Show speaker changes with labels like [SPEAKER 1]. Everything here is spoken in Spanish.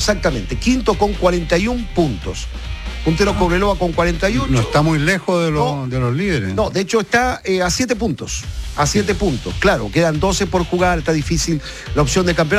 [SPEAKER 1] exactamente. Quinto con 41 puntos. Puntero Cobreloa con 48.
[SPEAKER 2] No está muy lejos de los líderes.
[SPEAKER 1] No, de hecho está a 7 puntos. A 7 puntos. Claro, quedan 12 por jugar, está difícil la opción de campeonato.